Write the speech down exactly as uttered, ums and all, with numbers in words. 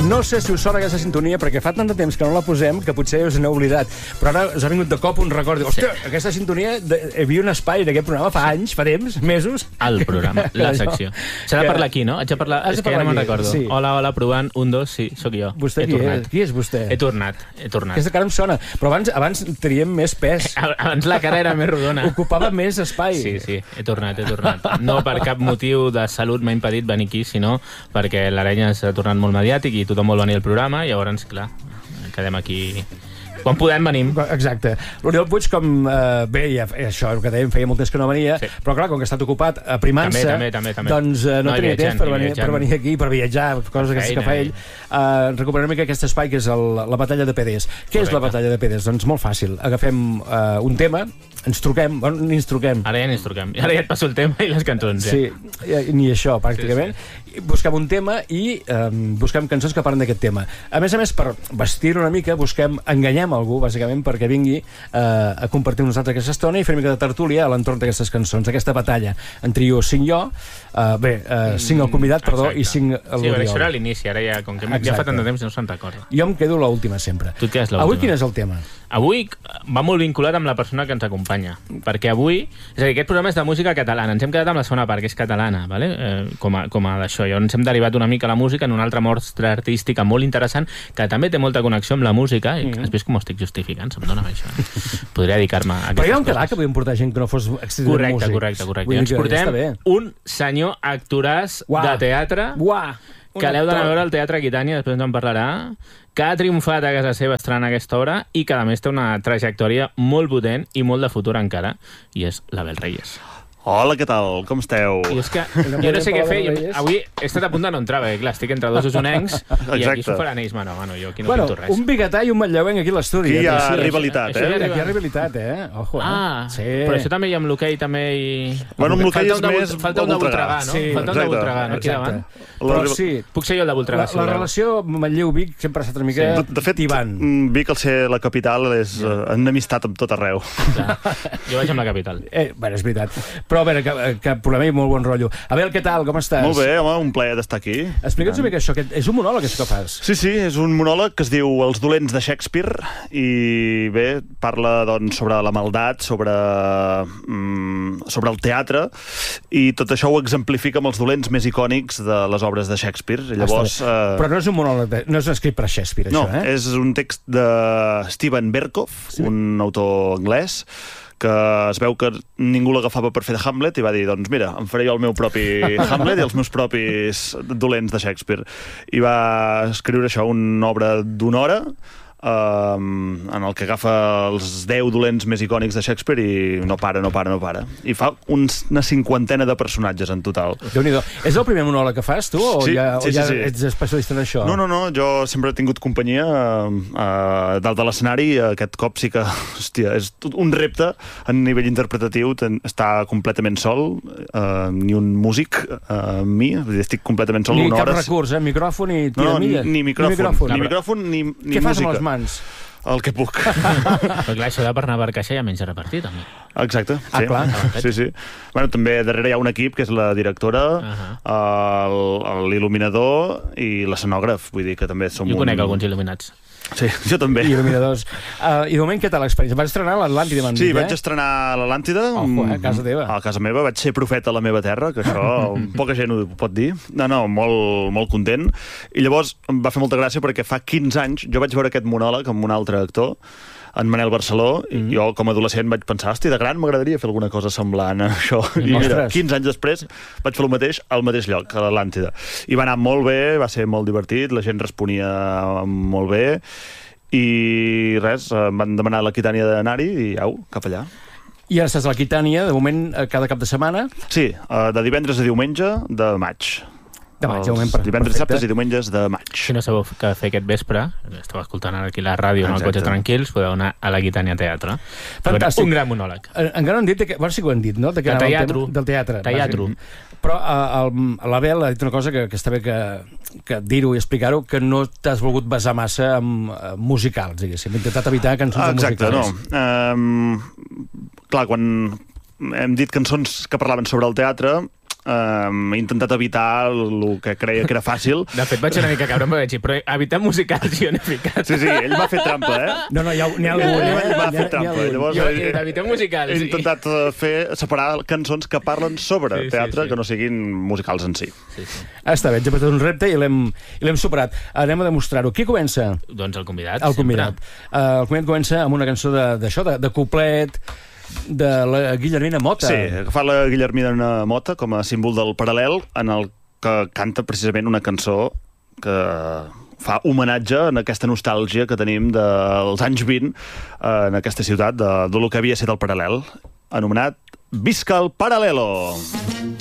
No sé si us sona aquesta sintonia, perquè fa tant de temps que no la posem que potser us n'heu oblidat. Però ara us ha vingut de cop un record. Hòstia, sí. Aquesta sintonia... De... Hi havia un espai en aquest programa fa anys, fa temps, mesos... El programa, la secció. S'ha de parlar aquí, no? Haig de parlar... És que ja no me'n recordo. Sí. Hola, hola, provant, un, dos, sí, sóc jo. Vostè qui és? Qui és vostè? He tornat, he tornat. Aquesta cara em sona, però abans, abans teníem més pes. Abans la cara era més rodona. Ocupava més espai. Sí, sí, he tornat, he tornat. No per cap motiu de salut m'ha impedit venir aquí, sinó perquè l'Arenya s'ha tornat molt mediàtic i tothom vol venir al programa, i llavors, clar, quedem aquí... Quan podem venim. Exacte. L'Oriol Puig, com... Eh, bé, ja, això el que dèiem, feia molt temps que no venia, sí. Però clar, com que ha estat ocupat aprimant-se, també, també, també. doncs eh, no, no tenia temps per venir, per venir aquí, per viatjar, coses feina, que fa ell. Eh, recuperem una mica aquest espai que és el, la batalla de P Ds. Què és la batalla de P Ds? Doncs molt fàcil. Agafem eh, un tema, ens truquem, bueno, ni ens truquem. Ara ja ni ens truquem. Ara ja et passo el tema i les cançons. Ja. Sí, ni això, pràcticament. Sí, sí. Busquem un tema i eh, busquem cançons que parlen d'aquest tema. A més a més, per vestir una mica, busquem, enganyem algú, bàsicament, perquè vingui eh, a compartir amb nosaltres aquesta estona i fer una mica de tertúlia a l'entorn d'aquestes cançons, aquesta batalla. En trio cinc jo, eh, bé, eh, cinc el convidat, perdó, exacte. I cinc l'Oriol. Sí, això era a l'inici, ara ja, com que exacte. Ja fa tant de temps no se'n recorda. Jo em quedo l'última sempre. Tu et quedes l'última. Avui quin és el tema? Avui va molt vinculat amb la persona que ens acompanya, perquè avui, és a dir, aquest programa és de música catalana, ens hem quedat amb la segona part, que és catalana, vale? eh, com a, com a d'això, i ens hem derivat una mica a la música en una altra mostra artística molt interessant, que també té molta connexió amb la música, i mm. has vist com ho estic justificant, se'm dona això. Podria dedicar-me a aquestes Però hi ha un quedar que podíem portar gent que no fos excessivament correcte, músic. Correcte, correcte. I ens portem un senyor actoràs Uà. de teatre Uà. que l'heu d'anar a veure al Teatre Aquitània, després ens en parlarà, que ha triomfat a casa seva estrenant aquesta obra i que a més té una trajectòria molt potent i molt de futur encara, i és l'Abel Reyes. Hola, què tal? Com esteu? I és que jo no sé què fer. Jo, avui he estat a punt de no entrar, perquè clar, estic entre dos osonencs i aquí s'ho faran ells, mano, mano, jo aquí no bueno, pinto res. Un biguetà i un manlleuenc aquí a l'estudi. Aquí hi ha sí, rivalitat, això, eh? Això aquí hi ha rivalitat, eh? Ojo, eh? Ah, sí. Però això també hi ha amb l'hoquei, també hi... Bueno, amb l'hoquei és més... Falta un de Voltregà, no? Sí, falta un de Voltregà, no? Aquí davant. Però sí. Puc ser jo el de Voltregà, la, la relació Manlleu-Vic sempre ha estat una mica sí. De fet, tibant. Vic, al ser la capital, és sí. enemistat amb tot arreu. Clar. Jo vaig amb la capital. Eh, bueno, és veritat. Però a veure, que, que problema i molt bon rotllo. Abel, què tal? Com estàs? Molt bé, home, un plaer d'estar aquí. Explica'ns una mica això, que és un monòleg això que fas. Sí, sí, és un monòleg que es diu Els dolents de Shakespeare i bé, parla doncs sobre la maldat, sobre, mm, sobre el teatre i tot això ho exemplifica amb els dolents més icònics de les obres de Shakespeare. I llavors, eh... Però no és un monòleg, de... no és escrit per Shakespeare, no, això, eh? No, és un text de Steven Berkoff, sí. Un autor anglès, que es veu que ningú l'agafava per fer de Hamlet i va dir, doncs mira, em faré jo el meu propi Hamlet i els meus propis dolents de Shakespeare. I va escriure això, una obra d'una hora, Um, en el que agafa els deu dolents més icònics de Shakespeare i no para, no para, no para. I fa uns, una cinquantena de personatges en total. Déu-n'hi-do. És el primer monòleg que fas, tu? O sí, ja, sí, o ja sí, sí. ets especialista en això? No, no, no. Jo sempre he tingut companyia uh, dalt de l'escenari. Aquest cop sí que, hòstia, és un repte a nivell interpretatiu. Ten, està completament sol, uh, ni un músic uh, amb mi. Estic completament sol ni una hora. Ni cap recurs, eh? Micròfon i tiramilles? No, no, ni, ni micròfon. Ni micròfon, ni, micròfon, ni, ni Què música. fas amb les mans? El que puc. Però clar, això de per anar a Barcaixa ja menys repartit, també. Exacte, ah, sí. Clar. sí, sí. Bueno, també darrere hi ha un equip, que és la directora, uh-huh. l'il·luminador i l'escenògraf. Vull dir que també som jo un... conec alguns il·luminats. Sí, jo també. I il·luminadors. Uh, I de moment, què tal l'experiència? Vas estrenar l'Atlàntida, m'han dit, Sí, eh? vaig estrenar l'Atlàntida. Ojo, eh? A casa teva. A casa meva. Vaig ser profeta a la meva terra, que això poca gent ho pot dir. No, no, molt, molt content. I llavors em va fer molta gràcia perquè fa quinze anys jo vaig veure aquest monòleg amb un altre actor, en Manel Barceló, i mm. jo com a adolescent vaig pensar, hosti, de gran m'agradaria fer alguna cosa semblant a això. I mira, quinze anys després vaig fer el mateix al mateix lloc, a l'Atlàntida. I va anar molt bé, va ser molt divertit, la gent responia molt bé, i res, em van demanar a l'Aquitània d'anar-hi i au, cap allà. I ara estàs a l'Aquitània, de moment, cada cap de setmana? Sí, de divendres a diumenge de maig. De maig, de moment, per, divendres, dissabtes i diumenges de maig. Si no sabeu què fer aquest vespre, esteu escoltant ara aquí la ràdio en el cotxe tranquils, podeu anar a l'Aquitània Teatre. Fantàstic. Un gran monòleg. Encara no han dit, que, bueno, sí que ho han dit, no? De, de teatre. Del teatre. Teatre. Però l'Abel ha dit una cosa que, que està bé que, que dir-ho i explicar-ho, que no t'has volgut basar massa en uh, musicals, diguéssim. Hem intentat evitar cançons ah, exacte, musicals. Exacte, no. Um, clar, quan hem dit cançons que parlaven sobre el teatre, eh, he intentat evitar el que creia que era fàcil. De fet, vaig una mica cabron, però vaig dir, però evitar musicals jo n'he ficat. Sí, sí, ell va fer trampa, eh? No, no, hi ha, n'hi ha algun, eh? Ell va N'hi ha- fer n'hi ha trampa. algun. Llavors, Jo, he, d'evitar musicals. he sí. intentat eh, fer, separar cançons que parlen sobre Sí, sí, teatre, sí. que no siguin musicals en si. Sí, sí. Ah, està bé, ens ha posat un repte i l'hem i l'hem superat. Anem a demostrar-ho. Qui comença? Doncs el convidat, El convidat. sempre. Uh, el convidat comença amb una cançó de- d'això, de, de couplet, de la Guillermina Mota. Sí, he agafat la Guillermina Mota com a símbol del paral·lel, en el que canta precisament una cançó que fa homenatge en aquesta nostàlgia que tenim dels anys vint en aquesta ciutat, de, de lo que havia estat el paral·lel, anomenat Visca el Paralelo!